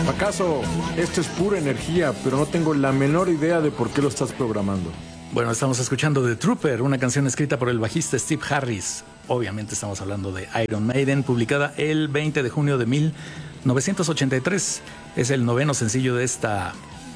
¿Acaso esto es pura energía, pero no tengo la menor idea de por qué lo estás programando? Bueno, estamos escuchando The Trooper, una canción escrita por el bajista Steve Harris. Obviamente estamos hablando de Iron Maiden, publicada el 20 de junio de 1983. Es el noveno sencillo de esta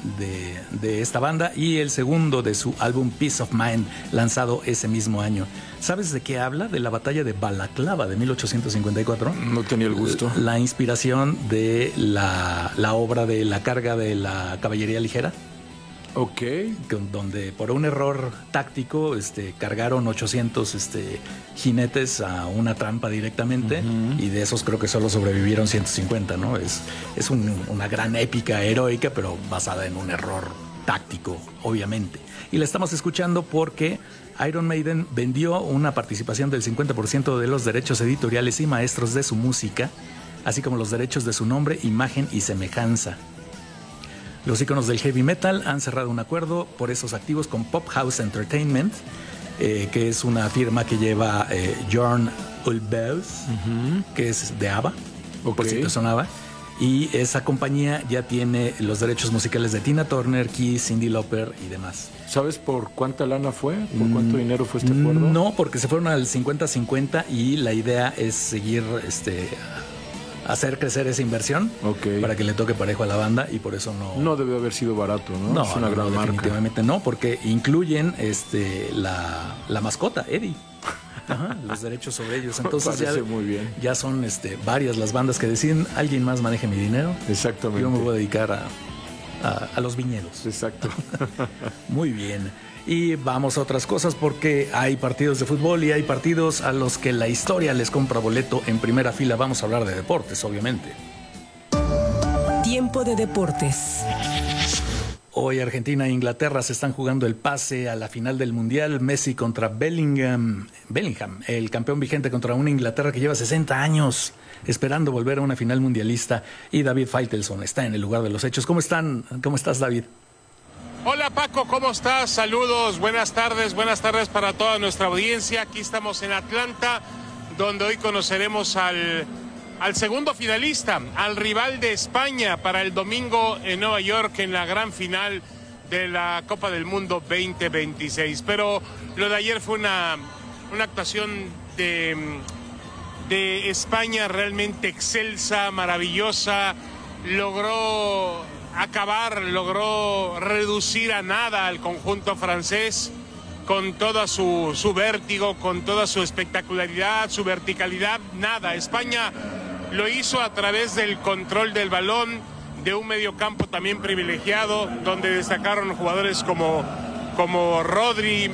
banda y el segundo de su álbum Peace of Mind, lanzado ese mismo año. ¿Sabes de qué habla? De la batalla de Balaclava de 1854. No tenía el gusto. La inspiración de la obra de La carga de la caballería ligera. Ok. Donde por un error táctico cargaron 800 jinetes a una trampa directamente, y de esos creo que solo sobrevivieron 150, ¿no? Es una gran épica heroica, pero basada en un error táctico, obviamente. Y la estamos escuchando porque Iron Maiden vendió una participación del 50% de los derechos editoriales y maestros de su música, así como los derechos de su nombre, imagen y semejanza. Los íconos del heavy metal han cerrado un acuerdo por esos activos con Pop House Entertainment, que es una firma que lleva Björn Ulvaeus, que es de ABBA, por si te sonaba. Y esa compañía ya tiene los derechos musicales de Tina Turner, Kiss, Cyndi Lauper y demás. ¿Sabes por cuánta lana fue? ¿Por cuánto dinero fue este acuerdo? No, porque se fueron al 50-50 y la idea es seguir hacer crecer esa inversión para que le toque parejo a la banda, y por eso no debe haber sido barato, ¿no? No, es una gran marca. Definitivamente no, porque incluyen la mascota, Eddie. Ajá, los derechos sobre ellos. Entonces muy bien. Ya son varias las bandas que deciden: alguien más maneje mi dinero. Exactamente. Yo me voy a dedicar a los viñedos. Exacto. Muy bien. Y vamos a otras cosas, porque hay partidos de fútbol y hay partidos a los que la historia les compra boleto en primera fila. Vamos a hablar de deportes, obviamente. Tiempo de deportes. Hoy Argentina e Inglaterra se están jugando el pase a la final del Mundial. Messi contra Bellingham, el campeón vigente, contra una Inglaterra que lleva 60 años esperando volver a una final mundialista. Y David Faitelson está en el lugar de los hechos. ¿Cómo estás, David? Hola Paco, ¿cómo estás? Saludos, buenas tardes para toda nuestra audiencia. Aquí estamos en Atlanta, donde hoy conoceremos al segundo finalista, al rival de España para el domingo en Nueva York, en la gran final de la Copa del Mundo 2026. Pero lo de ayer fue una actuación de España realmente excelsa, maravillosa. Logró reducir a nada al conjunto francés, con toda su vértigo, con toda su espectacularidad, su verticalidad. Nada, España lo hizo a través del control del balón, de un mediocampo también privilegiado, donde destacaron jugadores como Rodri,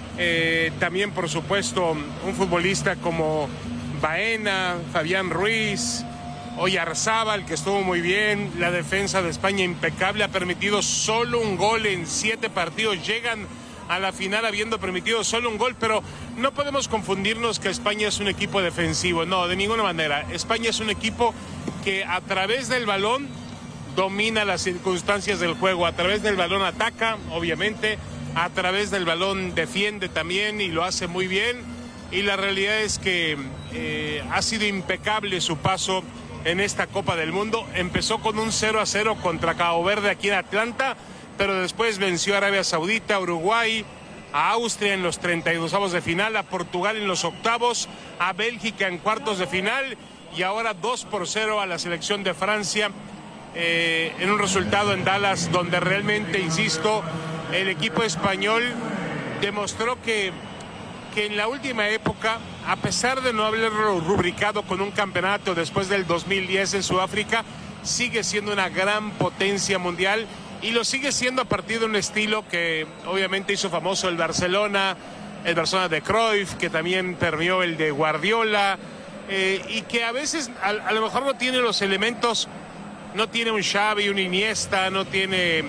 también por supuesto un futbolista como Baena, Fabián Ruiz, Oyarzábal, que estuvo muy bien. La defensa de España impecable, ha permitido solo un gol en 7 partidos. Llegan a la final habiendo permitido solo un gol, pero no podemos confundirnos que España es un equipo defensivo. No, de ninguna manera. España es un equipo que a través del balón domina las circunstancias del juego. A través del balón ataca, obviamente. A través del balón defiende también, y lo hace muy bien. Y la realidad es que ha sido impecable su paso en esta Copa del Mundo. Empezó con un 0-0 contra Cabo Verde aquí en Atlanta, pero después venció a Arabia Saudita, a Uruguay, a Austria en los 32avos de final, a Portugal en los octavos, a Bélgica en cuartos de final, y ahora 2-0 a la selección de Francia, en un resultado en Dallas donde realmente, insisto, el equipo español demostró que en la última época, a pesar de no haberlo rubricado con un campeonato después del 2010 en Sudáfrica, sigue siendo una gran potencia mundial, y lo sigue siendo a partir de un estilo que obviamente hizo famoso el Barcelona de Cruyff, que también permeó el de Guardiola, y que a veces a lo mejor no tiene los elementos, no tiene un Xavi, un Iniesta, no tiene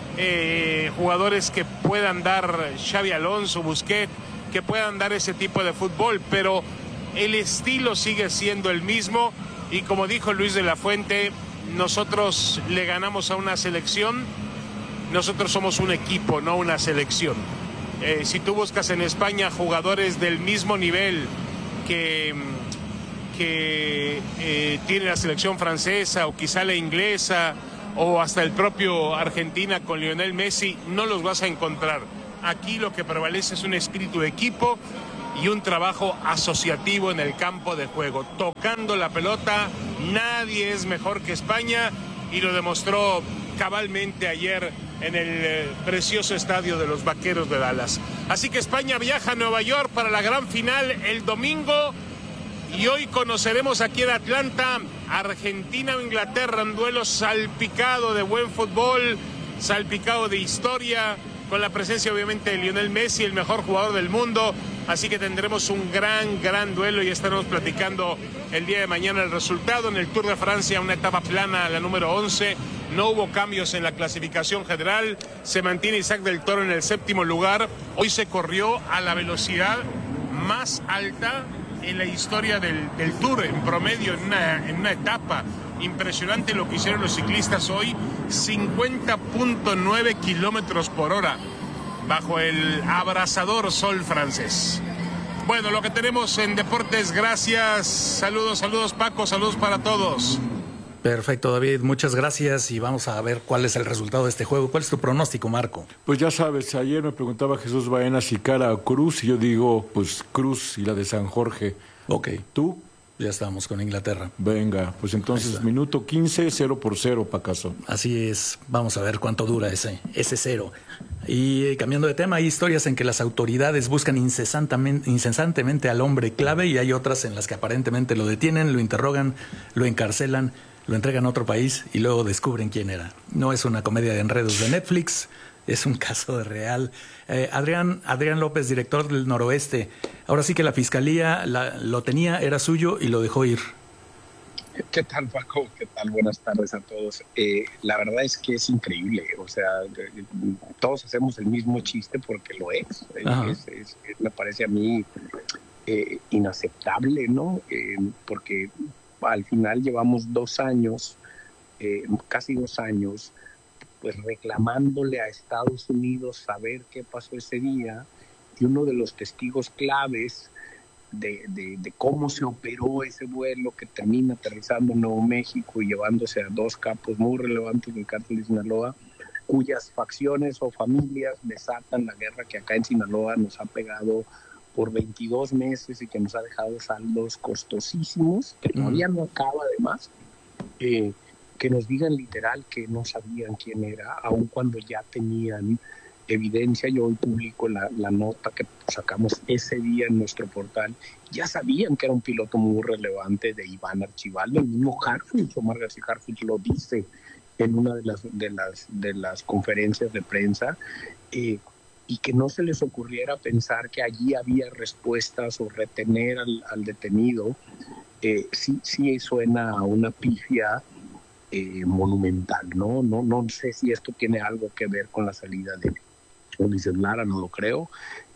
jugadores que puedan dar, Xavi Alonso, Busquets, que puedan dar ese tipo de fútbol, pero el estilo sigue siendo el mismo. Y como dijo Luis de la Fuente, nosotros le ganamos a una selección, nosotros somos un equipo, no una selección. Si tú buscas en España jugadores del mismo nivel que tiene la selección francesa o quizá la inglesa o hasta el propio Argentina con Lionel Messi, no los vas a encontrar. Aquí lo que prevalece es un espíritu de equipo y un trabajo asociativo en el campo de juego. Tocando la pelota, nadie es mejor que España y lo demostró cabalmente ayer en el precioso estadio de los Vaqueros de Dallas. Así que España viaja a Nueva York para la gran final el domingo y hoy conoceremos aquí en Atlanta Argentina o Inglaterra, un duelo salpicado de buen fútbol, salpicado de historia, con la presencia obviamente de Lionel Messi, el mejor jugador del mundo. Así que tendremos un gran duelo y estaremos platicando el día de mañana el resultado. En el Tour de Francia, una etapa plana, la número 11, no hubo cambios en la clasificación general, se mantiene Isaac del Toro en el 7º lugar. Hoy se corrió a la velocidad más alta en la historia del Tour, en promedio, en una etapa. Impresionante lo que hicieron los ciclistas hoy, 50.9 kilómetros por hora bajo el abrasador sol francés. Bueno, lo que tenemos en deportes, gracias. Saludos Paco, saludos para todos. Perfecto, David, muchas gracias y vamos a ver cuál es el resultado de este juego. ¿Cuál es tu pronóstico, Marco? Pues ya sabes, ayer me preguntaba Jesús Baena si cara o Cruz, y yo digo, pues Cruz y la de San Jorge. Ok. ¿Tú? Ya estamos con Inglaterra. Venga, pues entonces minuto 15, 0-0, Pacaso. Así es, vamos a ver cuánto dura ese cero. Y cambiando de tema, hay historias en que las autoridades buscan incesantemente al hombre clave y hay otras en las que aparentemente lo detienen, lo interrogan, lo encarcelan, lo entregan a otro país y luego descubren quién era. No es una comedia de enredos de Netflix, es un caso real. Adrián López, director del Noroeste. Ahora sí que la fiscalía lo tenía, era suyo y lo dejó ir. ¿Qué tal, Paco? ¿Qué tal? Buenas tardes a todos. La verdad es que es increíble. O sea, todos hacemos el mismo chiste porque lo es. Me parece a mí inaceptable, ¿no? Porque al final llevamos 2 años, casi 2 años, pues reclamándole a Estados Unidos saber qué pasó ese día, y uno de los testigos claves de cómo se operó ese vuelo que termina aterrizando en Nuevo México y llevándose a 2 capos muy relevantes del cártel de Sinaloa, cuyas facciones o familias desatan la guerra que acá en Sinaloa nos ha pegado por 22 meses y que nos ha dejado saldos costosísimos, que todavía no acaba además, que nos digan literal que no sabían quién era, aun cuando ya tenían evidencia. Yo hoy publico la nota que sacamos ese día en nuestro portal. Ya sabían que era un piloto muy relevante de Iván Archibaldo. El mismo Harfuch, Omar García Harfuch, lo dice en una de las conferencias de prensa, y que no se les ocurriera pensar que allí había respuestas o retener al detenido. Sí suena a una pifia monumental, ¿no? No sé si esto tiene algo que ver con la salida de Ulises Lara, no lo creo,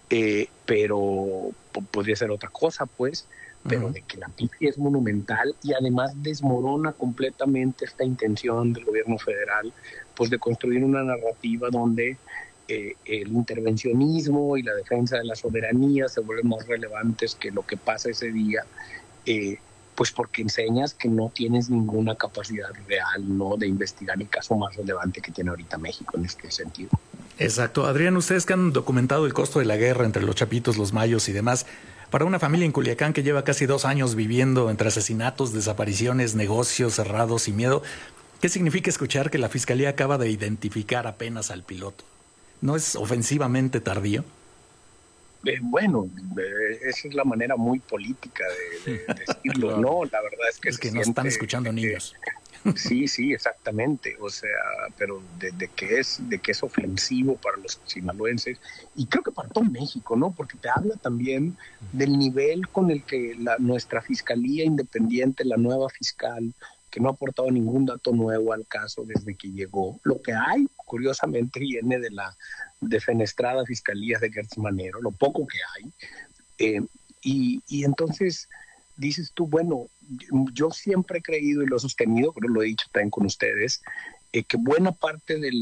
pero podría ser otra cosa, pues, pero de que la pifia es monumental y además desmorona completamente esta intención del gobierno federal, pues de construir una narrativa donde el intervencionismo y la defensa de la soberanía se vuelven más relevantes que lo que pasa ese día, pues porque enseñas que no tienes ninguna capacidad real, ¿no?, de investigar el caso más relevante que tiene ahorita México en este sentido. Exacto. Adrián, ustedes que han documentado el costo de la guerra entre los Chapitos, los Mayos y demás, para una familia en Culiacán que lleva casi 2 años viviendo entre asesinatos, desapariciones, negocios cerrados y miedo, ¿qué significa escuchar que la Fiscalía acaba de identificar apenas al piloto? ¿No es ofensivamente tardío? Bueno, esa es la manera muy política de decirlo, ¿no? La verdad es que no están escuchando niños. Sí, exactamente. O sea, pero de que es ofensivo para los sinaloenses y creo que para todo México, ¿no? Porque te habla también del nivel con el que nuestra Fiscalía Independiente, la nueva fiscal, que no ha aportado ningún dato nuevo al caso desde que llegó. Lo que hay, curiosamente, viene de la defenestrada Fiscalía de Gertz Manero, lo poco que hay. Y entonces dices tú, bueno, yo siempre he creído y lo he sostenido, pero lo he dicho también con ustedes, que buena parte del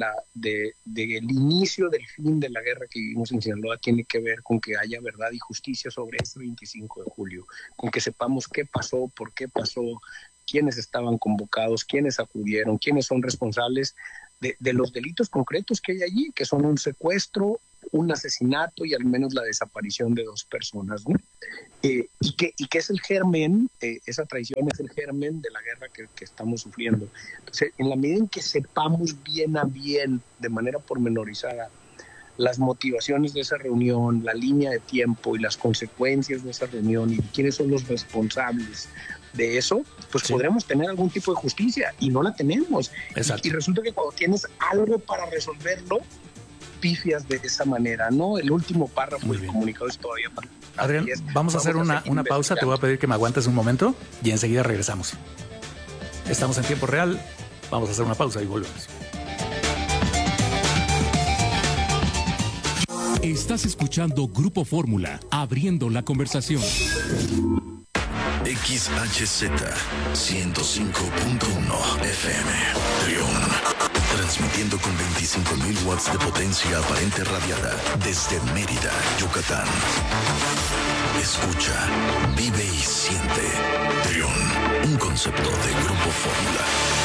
inicio del fin de la guerra que vivimos en Sinaloa tiene que ver con que haya verdad y justicia sobre este 25 de julio, con que sepamos qué pasó, por qué pasó, quiénes estaban convocados, quiénes acudieron, quiénes son responsables de los delitos concretos que hay allí, que son un secuestro, un asesinato y al menos la desaparición de 2 personas, ¿no? Y que es el germen, esa traición es el germen de la guerra que estamos sufriendo. Entonces, en la medida en que sepamos bien a bien, de manera pormenorizada, las motivaciones de esa reunión, la línea de tiempo y las consecuencias de esa reunión y quiénes son los responsables de eso, pues sí, podremos tener algún tipo de justicia, y no la tenemos. Y resulta que cuando tienes algo para resolverlo, pifias de esa manera, ¿no? El último párrafo del comunicado es todavía para... Adrián, vamos a hacer una pausa, te voy a pedir que me aguantes un momento y enseguida regresamos. Estamos en tiempo real, vamos a hacer una pausa y volvemos. Estás escuchando Grupo Fórmula, abriendo la conversación. XHZ 105.1 FM Trión, transmitiendo con 25.000 watts de potencia aparente radiada desde Mérida, Yucatán. Escucha, vive y siente Trión, un concepto de Grupo Fórmula.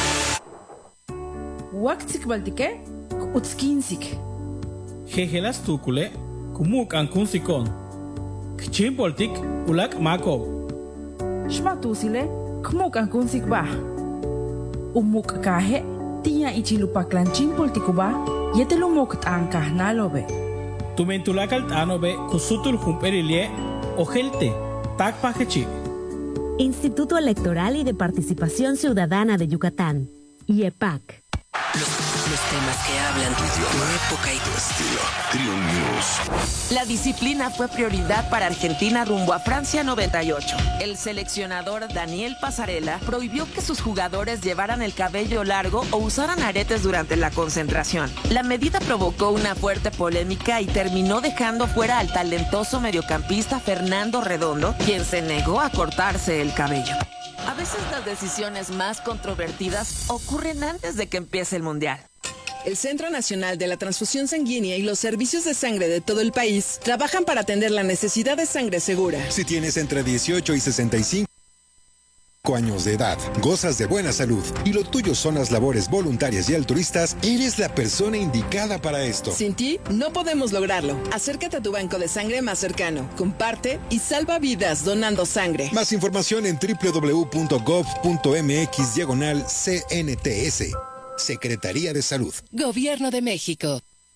Waktik Baltique, Utskinsik. Jejelas Tukule, Kumuk Ankunsikon. Kchim Poltik, Ulak Mako. Shmatusile, Kumuk Ankunsik Bah. Umuk Kahe, Tia Ichilupak Lanchin Poltikuba, Yetelumok Ankah Nalobe. Tumentulakal Tanobe, Kusutul Humperilie, Ojelte, Takpajechik. Instituto Electoral y de Participación Ciudadana de Yucatán, IEPAC. Los temas que hablan tu época y tu estilo. Trión News. La disciplina fue prioridad para Argentina rumbo a Francia 98. El seleccionador Daniel Pasarela prohibió que sus jugadores llevaran el cabello largo o usaran aretes durante la concentración. La medida provocó una fuerte polémica y terminó dejando fuera al talentoso mediocampista Fernando Redondo, quien se negó a cortarse el cabello. A veces las decisiones más controvertidas ocurren antes de que empiece el Mundial. El Centro Nacional de la Transfusión Sanguínea y los servicios de sangre de todo el país trabajan para atender la necesidad de sangre segura. Si tienes entre 18 y 65 años de edad, gozas de buena salud y lo tuyo son las labores voluntarias y altruistas, eres la persona indicada para esto. Sin ti, no podemos lograrlo. Acércate a tu banco de sangre más cercano, comparte y salva vidas donando sangre. Más información en www.gov.mx/CNTS. Secretaría de Salud. Gobierno de México.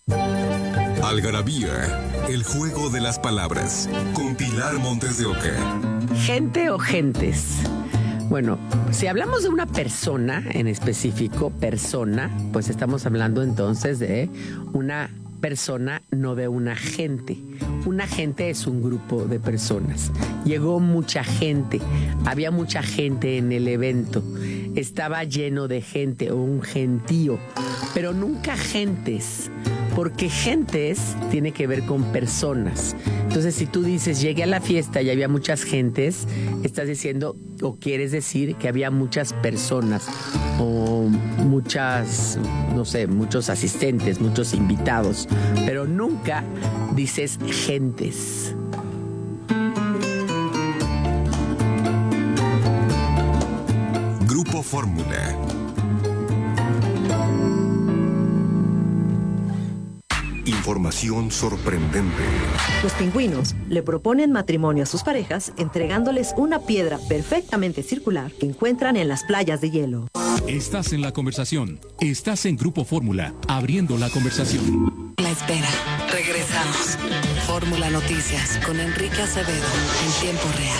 Algarabía, el juego de las palabras, con Pilar Montes de Oca. ¿Gente o gentes? Bueno, si hablamos de una persona en específico, pues estamos hablando entonces de una persona, no de una gente. Una gente es un grupo de personas. Llegó mucha gente, había mucha gente en el evento, estaba lleno de gente o un gentío, pero nunca gentes, porque gentes tiene que ver con personas. Entonces, si tú dices, llegué a la fiesta y había muchas gentes, estás diciendo o quieres decir que había muchas personas o muchas, no sé, muchos asistentes, muchos invitados, pero nunca dices gentes. Grupo Fórmula. Información sorprendente. Los pingüinos le proponen matrimonio a sus parejas entregándoles una piedra perfectamente circular que encuentran en las playas de hielo. Estás en la conversación. Estás en Grupo Fórmula, abriendo la conversación. La espera. Regresamos. Fórmula Noticias con Enrique Acevedo en tiempo real.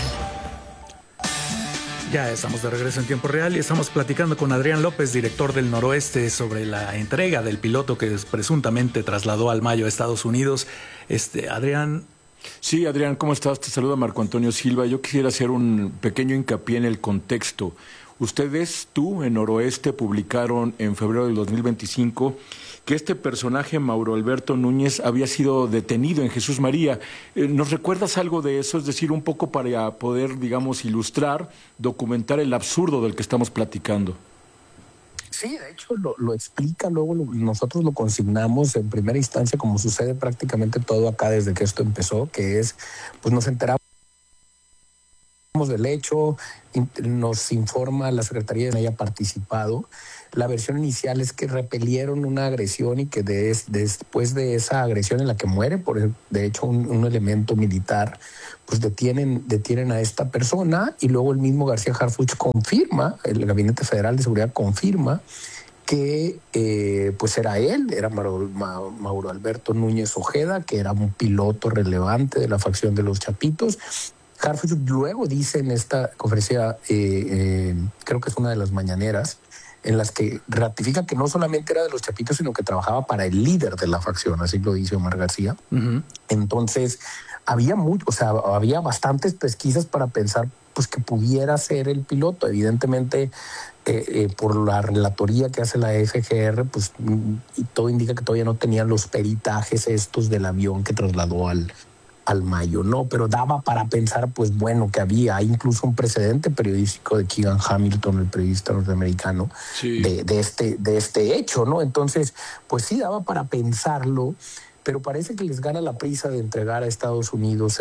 Ya estamos de regreso en tiempo real y estamos platicando con Adrián López, director del Noroeste, sobre la entrega del piloto que presuntamente trasladó al Mayo a Estados Unidos. Adrián. Sí, Adrián, ¿cómo estás? Te saluda Marco Antonio Silva. Yo quisiera hacer un pequeño hincapié en el contexto. Ustedes, tú, en Noroeste, publicaron en febrero del 2025 que este personaje, Mauro Alberto Núñez, había sido detenido en Jesús María. ¿Nos recuerdas algo de eso? Es decir, un poco para poder, digamos, ilustrar, documentar el absurdo del que estamos platicando. Sí, de hecho lo explica, luego nosotros lo consignamos en primera instancia, como sucede prácticamente todo acá desde que esto empezó, que es, pues nos enteramos del hecho, nos informa la Secretaría de que haya participado. La versión inicial es que repelieron una agresión y que después de esa agresión en la que muere, de hecho un elemento militar, pues detienen a esta persona, y luego el mismo García Harfuch confirma, el Gabinete Federal de Seguridad confirma que pues era él, era Mauro Alberto Núñez Ojeda, que era un piloto relevante de la facción de los Chapitos. Harfuch luego dice en esta conferencia, creo que es una de las mañaneras, en las que ratifica que no solamente era de los Chapitos, sino que trabajaba para el líder de la facción, así lo dice Omar García. Uh-huh. Entonces, había bastantes pesquisas para pensar pues que pudiera ser el piloto. Evidentemente, por la relatoría que hace la FGR, pues y todo indica que todavía no tenían los peritajes estos del avión que trasladó al Mayo, ¿no? Pero daba para pensar, pues bueno, que hay incluso un precedente periodístico de Keegan Hamilton, el periodista norteamericano, sí, de este hecho, ¿no? Entonces, pues sí daba para pensarlo, pero parece que les gana la prisa de entregar a Estados Unidos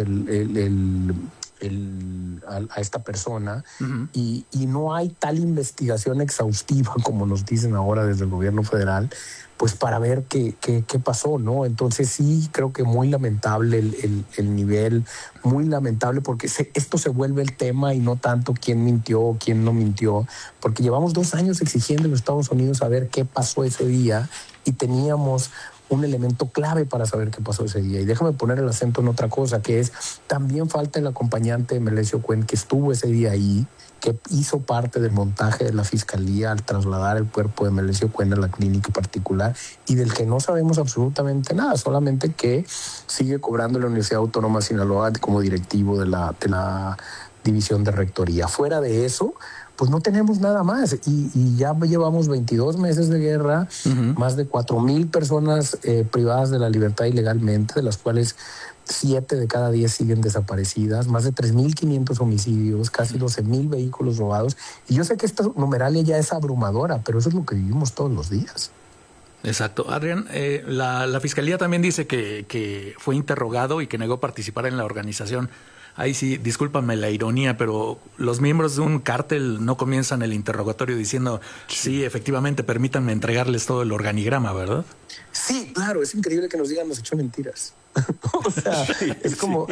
a esta persona. Uh-huh. y no hay tal investigación exhaustiva como nos dicen ahora desde el gobierno federal, pues para ver qué pasó, ¿no? Entonces sí, creo que muy lamentable el nivel, muy lamentable, porque esto se vuelve el tema y no tanto quién mintió o quién no mintió, porque llevamos 2 años exigiendo en los Estados Unidos saber qué pasó ese día y teníamos un elemento clave para saber qué pasó ese día. Y déjame poner el acento en otra cosa, que es, también falta el acompañante de Melesio Cuen, que estuvo ese día ahí, que hizo parte del montaje de la Fiscalía al trasladar el cuerpo de Melesio Cuen a la clínica particular, y del que no sabemos absolutamente nada, solamente que sigue cobrando la Universidad Autónoma de Sinaloa como directivo de la División de Rectoría. Fuera de eso, pues no tenemos nada más, y ya llevamos 22 meses de guerra, uh-huh, más de 4,000 personas privadas de la libertad ilegalmente, de las cuales 7 de cada 10 siguen desaparecidas, más de 3,500 homicidios, casi 12,000 vehículos robados. Y yo sé que esta numeralia ya es abrumadora, pero eso es lo que vivimos todos los días. Exacto. Adrián, la Fiscalía también dice que fue interrogado y que negó participar en la organización. Ahí sí, discúlpame la ironía, pero los miembros de un cártel no comienzan el interrogatorio diciendo, sí, efectivamente, permítanme entregarles todo el organigrama, ¿verdad? Sí, claro, es increíble que nos digan, nos echó mentiras. O sea, sí, es como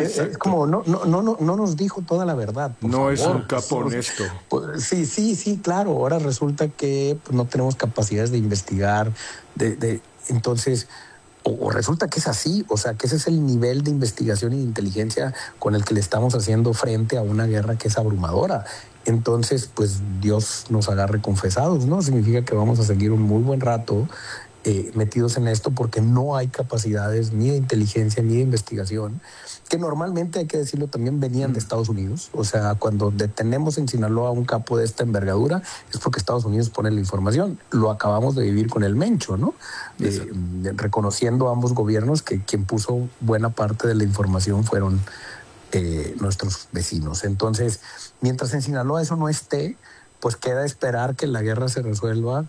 no nos dijo toda la verdad. No es un capo honesto. Sí, claro. Ahora resulta que pues, no tenemos capacidades de investigar, entonces, o resulta que es así, o sea, que ese es el nivel de investigación y de inteligencia con el que le estamos haciendo frente a una guerra que es abrumadora. Entonces, pues Dios nos agarre confesados, ¿no? Significa que vamos a seguir un muy buen rato metidos en esto, porque no hay capacidades ni de inteligencia ni de investigación, que normalmente, hay que decirlo, también venían de Estados Unidos. O sea, cuando detenemos en Sinaloa a un capo de esta envergadura, es porque Estados Unidos pone la información. Lo acabamos de vivir con el Mencho, ¿no? Reconociendo a ambos gobiernos que quien puso buena parte de la información fueron nuestros vecinos. Entonces, mientras en Sinaloa eso no esté, pues queda esperar que la guerra se resuelva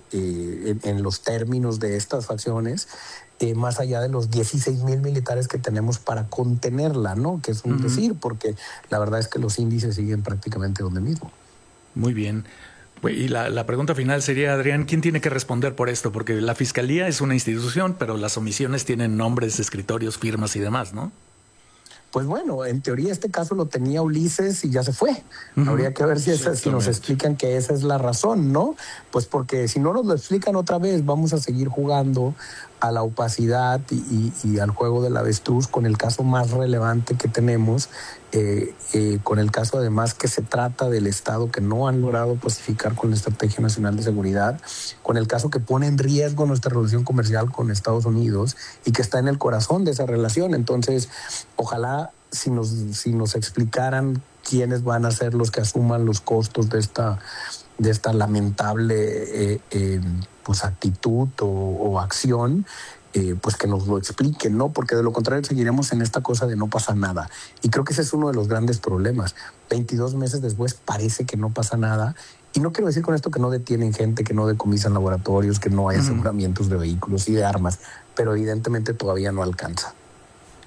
en los términos de estas facciones, más allá de los 16,000 militares que tenemos para contenerla, ¿no? Que es un decir, porque la verdad es que los índices siguen prácticamente donde mismo. Muy bien. Y la pregunta final sería, Adrián, ¿quién tiene que responder por esto? Porque la Fiscalía es una institución, pero las omisiones tienen nombres, escritorios, firmas y demás, ¿no? Pues bueno, en teoría este caso lo tenía Ulises y ya se fue. Uh-huh. Habría que ver si nos explican que esa es la razón, ¿no? Pues porque si no nos lo explican otra vez, vamos a seguir jugando a la opacidad y al juego del avestruz con el caso más relevante que tenemos, con el caso además que se trata del Estado que no han logrado pacificar con la Estrategia Nacional de Seguridad, con el caso que pone en riesgo nuestra relación comercial con Estados Unidos y que está en el corazón de esa relación. Entonces, ojalá si nos explicaran quiénes van a ser los que asuman los costos de esta lamentable pues actitud o acción, pues que nos lo expliquen, ¿no? Porque de lo contrario seguiremos en esta cosa de no pasa nada. Y creo que ese es uno de los grandes problemas. 22 meses después parece que no pasa nada. Y no quiero decir con esto que no detienen gente, que no decomisan laboratorios, que no hay aseguramientos de vehículos y de armas, pero evidentemente todavía no alcanza.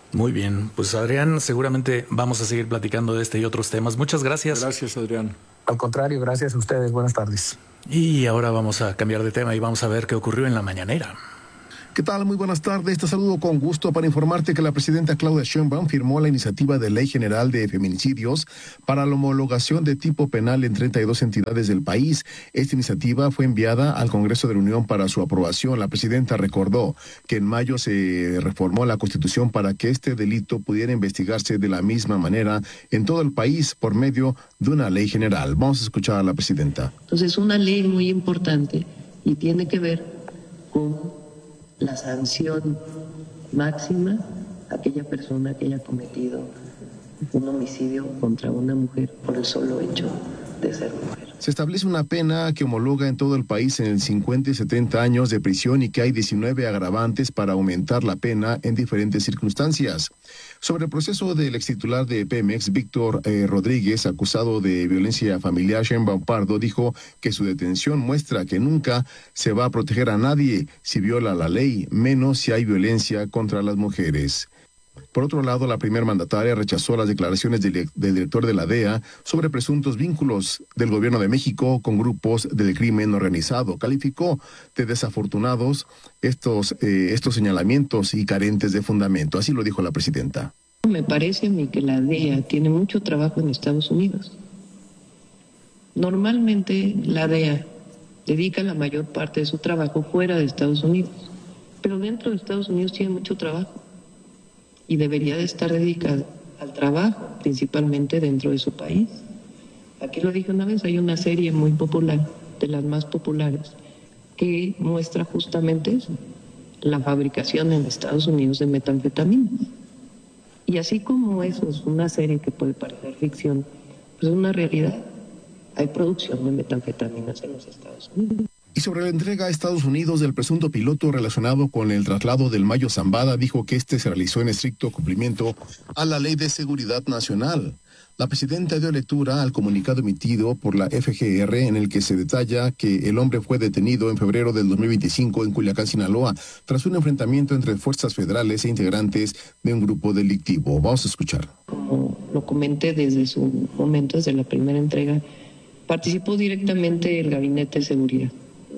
Muy bien, pues Adrián, seguramente vamos a seguir platicando de este y otros temas. Muchas gracias. Gracias, Adrián. Al contrario, gracias a ustedes. Buenas tardes. Y ahora vamos a cambiar de tema y vamos a ver qué ocurrió en la mañanera. ¿Qué tal? Muy buenas tardes. Te saludo con gusto para informarte que la presidenta Claudia Sheinbaum firmó la iniciativa de Ley General de Feminicidios para la homologación de tipo penal en 32 entidades del país. Esta iniciativa fue enviada al Congreso de la Unión para su aprobación. La presidenta recordó que en mayo se reformó la Constitución para que este delito pudiera investigarse de la misma manera en todo el país por medio de una ley general. Vamos a escuchar a la presidenta. Entonces, una ley muy importante y tiene que ver con la sanción máxima a aquella persona que haya cometido un homicidio contra una mujer por el solo hecho de ser mujer. Se establece una pena que homologa en todo el país en 50 y 70 años de prisión y que hay 19 agravantes para aumentar la pena en diferentes circunstancias. Sobre el proceso del extitular de Pemex, Víctor Rodríguez, acusado de violencia familiar, Sheinbaum Pardo dijo que su detención muestra que nunca se va a proteger a nadie si viola la ley, menos si hay violencia contra las mujeres. Por otro lado, la primer mandataria rechazó las declaraciones del director de la DEA sobre presuntos vínculos del gobierno de México con grupos del crimen organizado. Calificó de desafortunados estos señalamientos y carentes de fundamento. Así lo dijo la presidenta. Me parece a mí que la DEA tiene mucho trabajo en Estados Unidos. Normalmente la DEA dedica la mayor parte de su trabajo fuera de Estados Unidos, pero dentro de Estados Unidos tiene mucho trabajo. Y debería de estar dedicado al trabajo, principalmente dentro de su país. Aquí lo dije una vez, hay una serie muy popular, de las más populares, que muestra justamente eso, la fabricación en Estados Unidos de metanfetaminas. Y así como eso es una serie que puede parecer ficción, pues es una realidad. Hay producción de metanfetaminas en los Estados Unidos. Y sobre la entrega a Estados Unidos del presunto piloto relacionado con el traslado del Mayo Zambada, dijo que este se realizó en estricto cumplimiento a la Ley de Seguridad Nacional. La presidenta dio lectura al comunicado emitido por la FGR en el que se detalla que el hombre fue detenido en febrero del 2025 en Culiacán, Sinaloa, tras un enfrentamiento entre fuerzas federales e integrantes de un grupo delictivo. Vamos a escuchar. Como lo comenté desde su momento, desde la primera entrega, participó directamente el Gabinete de Seguridad.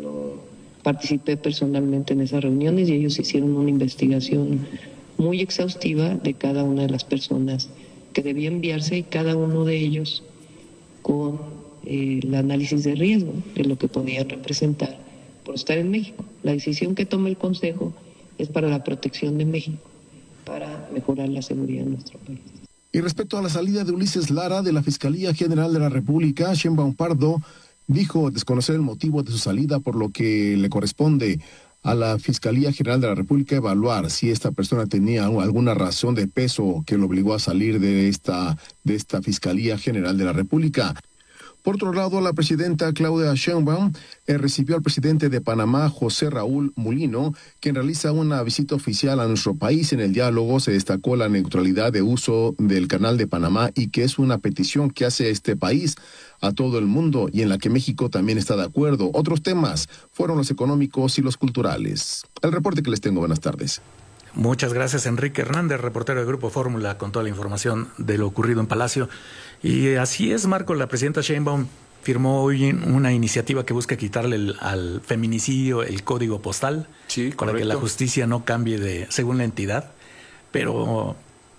Participé personalmente en esas reuniones y ellos hicieron una investigación muy exhaustiva de cada una de las personas que debía enviarse y cada uno de ellos con el análisis de riesgo de lo que podían representar por estar en México. La decisión que toma el Consejo es para la protección de México, para mejorar la seguridad de nuestro país. Y respecto a la salida de Ulises Lara de la Fiscalía General de la República, Sheinbaum Pardo dijo desconocer el motivo de su salida, por lo que le corresponde a la Fiscalía General de la República evaluar si esta persona tenía alguna razón de peso que lo obligó a salir de esta Fiscalía General de la República. Por otro lado, la presidenta Claudia Sheinbaum recibió al presidente de Panamá, José Raúl Mulino, quien realiza una visita oficial a nuestro país. En el diálogo se destacó la neutralidad de uso del Canal de Panamá y que es una petición que hace este país a todo el mundo y en la que México también está de acuerdo. Otros temas fueron los económicos y los culturales. El reporte que les tengo. Buenas tardes. Muchas gracias, Enrique Hernández, reportero del Grupo Fórmula, con toda la información de lo ocurrido en Palacio. Y así es, Marco, la presidenta Sheinbaum firmó hoy una iniciativa que busca quitarle al feminicidio el código postal, sí, para que la justicia no cambie según la entidad. Pero,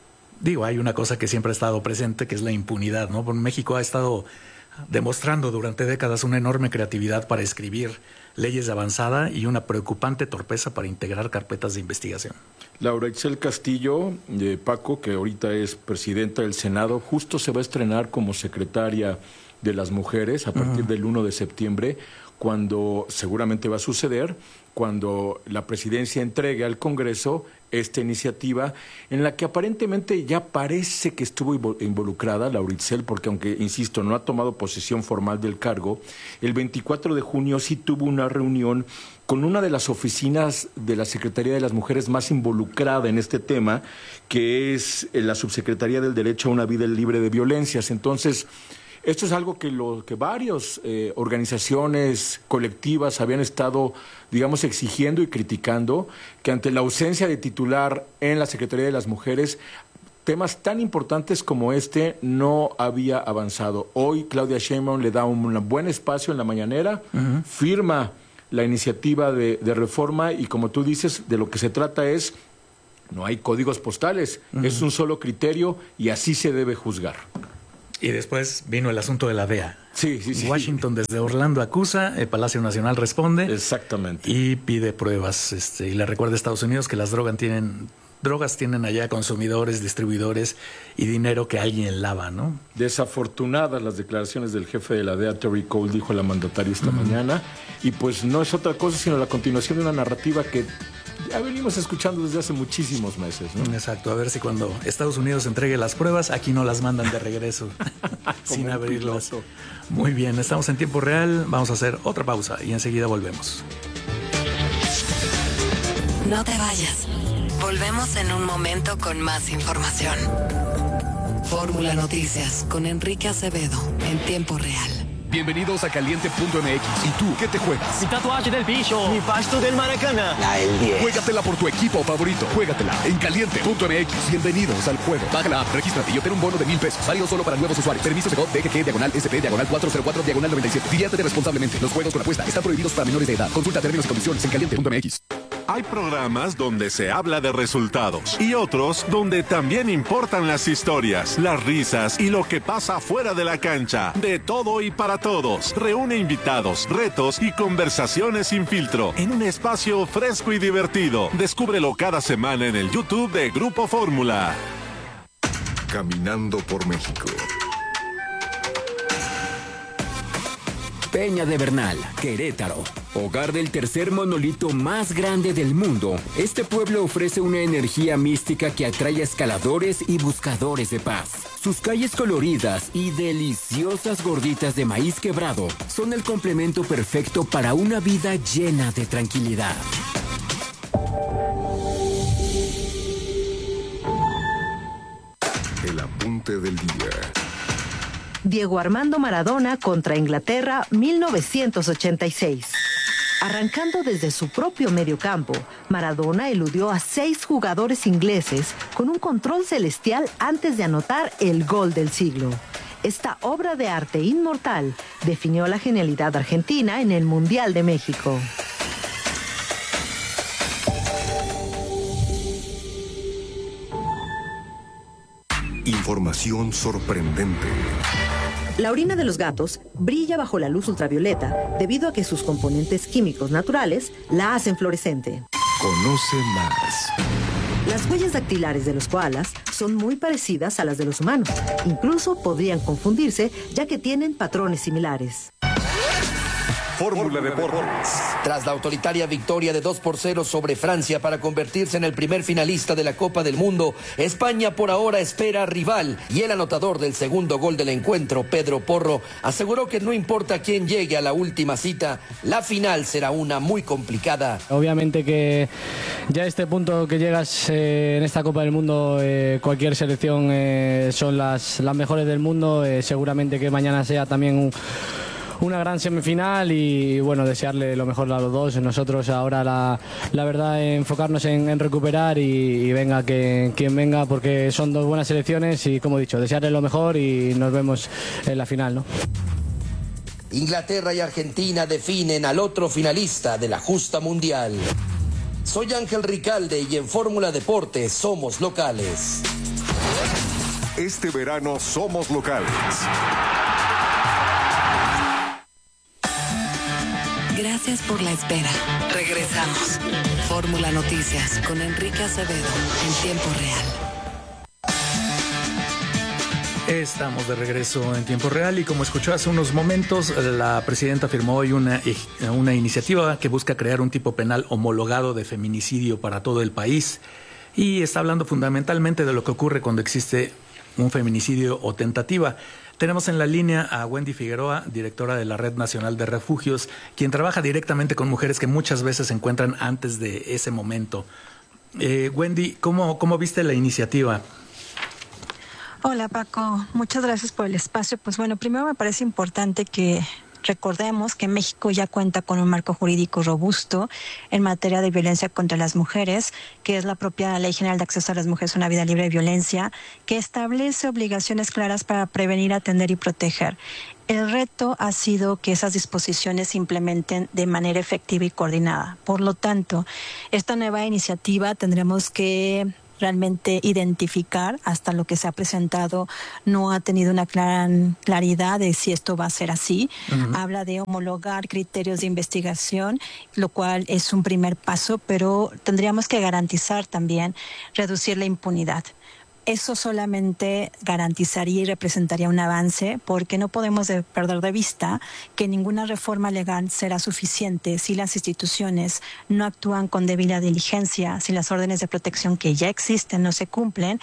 hay una cosa que siempre ha estado presente, que es la impunidad, ¿no? Porque México ha estado demostrando durante décadas una enorme creatividad para escribir leyes de avanzada y una preocupante torpeza para integrar carpetas de investigación. Laura Itzel Castillo, Paco, que ahorita es presidenta del Senado, justo se va a estrenar como secretaria de las mujeres a partir del 1 de septiembre, cuando seguramente va a suceder, cuando la presidencia entregue al Congreso esta iniciativa en la que aparentemente ya parece que estuvo involucrada Laura Itzel, porque aunque, insisto, no ha tomado posesión formal del cargo, el 24 de junio sí tuvo una reunión con una de las oficinas de la Secretaría de las Mujeres más involucrada en este tema, que es la Subsecretaría del Derecho a una Vida Libre de Violencias. Entonces, Esto es algo que varias organizaciones colectivas habían estado, digamos, exigiendo y criticando, que ante la ausencia de titular en la Secretaría de las Mujeres, temas tan importantes como este no había avanzado. Hoy Claudia Sheinbaum le da un buen espacio en la mañanera, firma la iniciativa de reforma y, como tú dices, de lo que se trata es, no hay códigos postales, es un solo criterio y así se debe juzgar. Y después vino el asunto de la DEA. Sí. Washington desde Orlando acusa, el Palacio Nacional responde. Exactamente. Y pide pruebas. Y le recuerda a Estados Unidos que las drogas tienen allá consumidores, distribuidores y dinero que alguien lava, ¿no? Desafortunadas las declaraciones del jefe de la DEA, Terry Cole, dijo la mandataria esta mañana. Y pues no es otra cosa sino la continuación de una narrativa que ya venimos escuchando desde hace muchísimos meses, ¿no? Exacto, a ver si cuando Estados Unidos entregue las pruebas, aquí no las mandan de regreso sin abrirlas. Muy bien, estamos en tiempo real, vamos a hacer otra pausa y enseguida volvemos. No te vayas. Volvemos en un momento con más información. Fórmula Noticias con Enrique Acevedo en tiempo real. Bienvenidos a Caliente.mx. ¿Y tú qué te juegas? Mi tatuaje del bicho. Mi pasto del Maracaná. El 10. Juégatela por tu equipo favorito. Juégatela en Caliente.mx. Bienvenidos al juego. Baja la app, regístrate y obtén un bono de $1,000. Válido solo para nuevos usuarios. Permiso de DGG/SP/404/97. Diviértete responsablemente. Los juegos con apuesta están prohibidos para menores de edad. Consulta términos y condiciones en Caliente.mx. Hay programas donde se habla de resultados y otros donde también importan las historias, las risas y lo que pasa fuera de la cancha. De todo y para todos. Reúne invitados, retos y conversaciones sin filtro en un espacio fresco y divertido. Descúbrelo cada semana en el YouTube de Grupo Fórmula. Caminando por México. Peña de Bernal, Querétaro, hogar del tercer monolito más grande del mundo. Este pueblo ofrece una energía mística que atrae a escaladores y buscadores de paz. Sus calles coloridas y deliciosas gorditas de maíz quebrado son el complemento perfecto para una vida llena de tranquilidad. El apunte del día. Diego Armando Maradona contra Inglaterra, 1986. Arrancando desde su propio mediocampo, Maradona eludió a 6 jugadores ingleses con un control celestial antes de anotar el gol del siglo. Esta obra de arte inmortal definió la genialidad argentina en el Mundial de México. Información sorprendente. La orina de los gatos brilla bajo la luz ultravioleta debido a que sus componentes químicos naturales la hacen fluorescente. Conoce más. Las huellas dactilares de los koalas son muy parecidas a las de los humanos. Incluso podrían confundirse ya que tienen patrones similares. Fórmula Deportes. Tras la autoritaria victoria de 2-0 sobre Francia para convertirse en el primer finalista de la Copa del Mundo, España por ahora espera rival y el anotador del segundo gol del encuentro, Pedro Porro, aseguró que no importa quién llegue a la última cita, la final será una muy complicada. Obviamente que ya a este punto que llegas en esta Copa del Mundo, cualquier selección son las mejores del mundo, seguramente que mañana sea también una gran semifinal y bueno, desearle lo mejor a los dos. Nosotros ahora la verdad enfocarnos en recuperar y venga quien venga, porque son dos buenas selecciones y como he dicho, desearle lo mejor y nos vemos en la final, ¿no? Inglaterra y Argentina definen al otro finalista de la justa mundial. Soy Ángel Ricalde y en Fórmula Deportes somos locales. Este verano somos locales. Gracias por la espera. Regresamos. Fórmula Noticias con Enrique Acevedo en tiempo real. Estamos de regreso en tiempo real y como escuchó hace unos momentos, la presidenta firmó hoy una iniciativa que busca crear un tipo penal homologado de feminicidio para todo el país y está hablando fundamentalmente de lo que ocurre cuando existe un feminicidio o tentativa. Tenemos en la línea a Wendy Figueroa, directora de la Red Nacional de Refugios, quien trabaja directamente con mujeres que muchas veces se encuentran antes de ese momento. Wendy, ¿cómo viste la iniciativa? Hola Paco, muchas gracias por el espacio. Pues bueno, primero me parece importante que recordemos que México ya cuenta con un marco jurídico robusto en materia de violencia contra las mujeres, que es la propia Ley General de Acceso a las Mujeres a una Vida Libre de Violencia, que establece obligaciones claras para prevenir, atender y proteger. El reto ha sido que esas disposiciones se implementen de manera efectiva y coordinada. Por lo tanto, esta nueva iniciativa tendremos que realmente identificar. Hasta lo que se ha presentado no ha tenido una claridad de si esto va a ser así. Habla de homologar criterios de investigación, lo cual es un primer paso, pero tendríamos que garantizar también reducir la impunidad. Eso solamente garantizaría y representaría un avance, porque no podemos perder de vista que ninguna reforma legal será suficiente si las instituciones no actúan con debida diligencia, si las órdenes de protección que ya existen no se cumplen,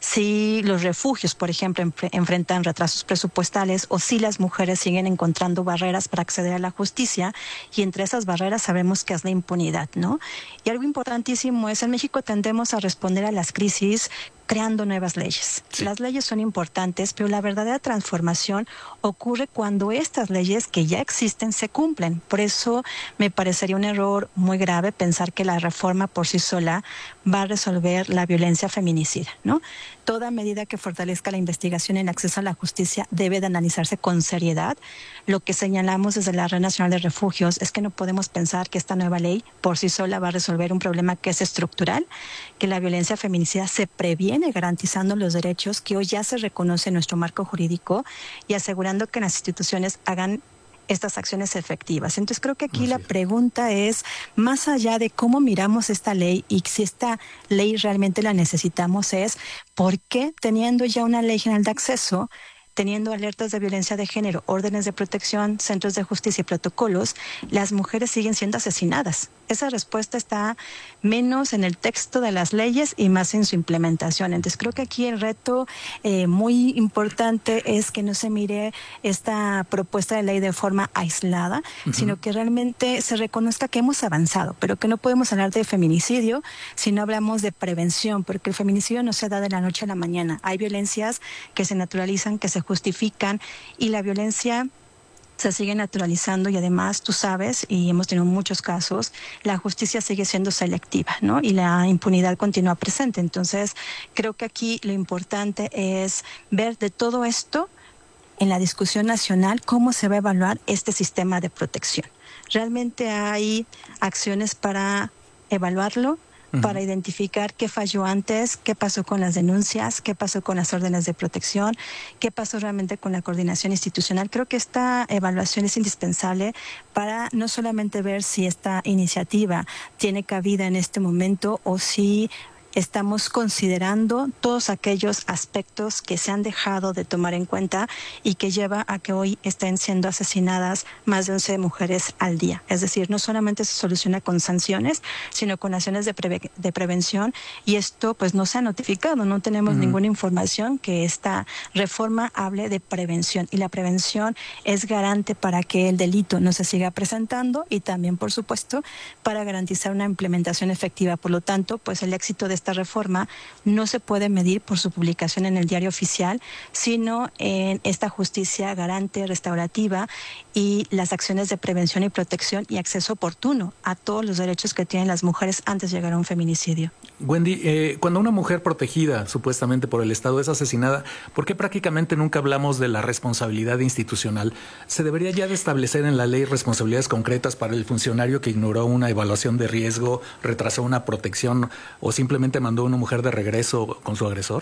si los refugios, por ejemplo, enfrentan retrasos presupuestales, o si las mujeres siguen encontrando barreras para acceder a la justicia, y entre esas barreras sabemos que es la impunidad, ¿no? Y algo importantísimo es, en México tendemos a responder a las crisis creando nuevas leyes. Sí. Las leyes son importantes, pero la verdadera transformación ocurre cuando estas leyes que ya existen se cumplen. Por eso me parecería un error muy grave pensar que la reforma por sí sola va a resolver la violencia feminicida, ¿no? Toda medida que fortalezca la investigación y el acceso a la justicia debe de analizarse con seriedad. Lo que señalamos desde la Red Nacional de Refugios es que no podemos pensar que esta nueva ley por sí sola va a resolver un problema que es estructural, que la violencia feminicida se previene garantizando los derechos que hoy ya se reconoce en nuestro marco jurídico y asegurando que las instituciones hagan estas acciones efectivas. Entonces creo que aquí la pregunta es, más allá de cómo miramos esta ley y si esta ley realmente la necesitamos, es ¿por qué, teniendo ya una ley general de acceso, teniendo alertas de violencia de género, órdenes de protección, centros de justicia y protocolos, las mujeres siguen siendo asesinadas? Esa respuesta está menos en el texto de las leyes y más en su implementación. Entonces creo que aquí el reto muy importante es que no se mire esta propuesta de ley de forma aislada, sino que realmente se reconozca que hemos avanzado, pero que no podemos hablar de feminicidio si no hablamos de prevención, porque el feminicidio no se da de la noche a la mañana. Hay violencias que se naturalizan, que se justifican, y la violencia se sigue naturalizando, y además tú sabes, y hemos tenido muchos casos, la justicia sigue siendo selectiva, ¿no? Y la impunidad continúa presente. Entonces creo que aquí lo importante es ver de todo esto en la discusión nacional cómo se va a evaluar este sistema de protección. ¿Realmente hay acciones para evaluarlo? Para identificar qué falló antes, qué pasó con las denuncias, qué pasó con las órdenes de protección, qué pasó realmente con la coordinación institucional. Creo que esta evaluación es indispensable para no solamente ver si esta iniciativa tiene cabida en este momento o si estamos considerando todos aquellos aspectos que se han dejado de tomar en cuenta y que lleva a que hoy estén siendo asesinadas más de 11 mujeres al día. Es decir, no solamente se soluciona con sanciones, sino con acciones de prevención, y esto pues no se ha notificado. No tenemos ninguna información que esta reforma hable de prevención, y la prevención es garante para que el delito no se siga presentando y también, por supuesto, para garantizar una implementación efectiva. Por lo tanto, pues el éxito de esta reforma no se puede medir por su publicación en el Diario Oficial, sino en esta justicia garante, restaurativa, y las acciones de prevención y protección y acceso oportuno a todos los derechos que tienen las mujeres antes de llegar a un feminicidio. Wendy, cuando una mujer protegida supuestamente por el Estado es asesinada, ¿por qué prácticamente nunca hablamos de la responsabilidad institucional? ¿Se debería ya de establecer en la ley responsabilidades concretas para el funcionario que ignoró una evaluación de riesgo, retrasó una protección o simplemente mandó a una mujer de regreso con su agresor?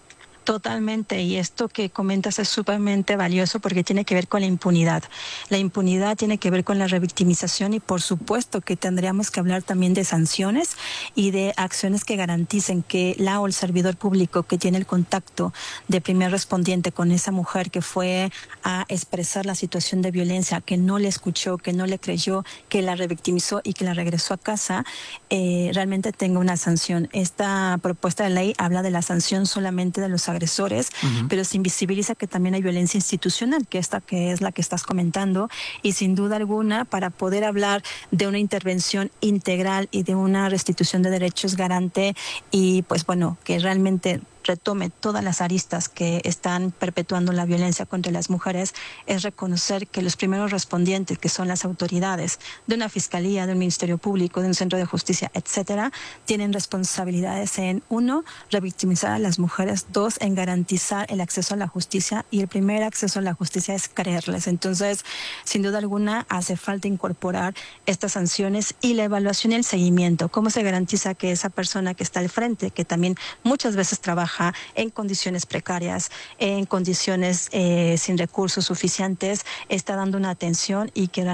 Totalmente, y esto que comentas es sumamente valioso porque tiene que ver con la impunidad. La impunidad tiene que ver con la revictimización, y por supuesto que tendríamos que hablar también de sanciones y de acciones que garanticen que la o el servidor público que tiene el contacto de primer respondiente con esa mujer que fue a expresar la situación de violencia, que no le escuchó, que no le creyó, que la revictimizó y que la regresó a casa, realmente tenga una sanción. Esta propuesta de ley habla de la sanción solamente de los agresores, pero se invisibiliza que también hay violencia institucional, que es la que estás comentando, y sin duda alguna, para poder hablar de una intervención integral y de una restitución de derechos garante, y pues bueno, que realmente retome todas las aristas que están perpetuando la violencia contra las mujeres, es reconocer que los primeros respondientes, que son las autoridades de una fiscalía, de un ministerio público, de un centro de justicia, etcétera, tienen responsabilidades en, 1, revictimizar a las mujeres, 2, en garantizar el acceso a la justicia, y el primer acceso a la justicia es creerles. Entonces, sin duda alguna, hace falta incorporar estas sanciones y la evaluación y el seguimiento. ¿Cómo se garantiza que esa persona que está al frente, que también muchas veces trabaja en condiciones precarias, en condiciones sin recursos suficientes, está dando una atención y que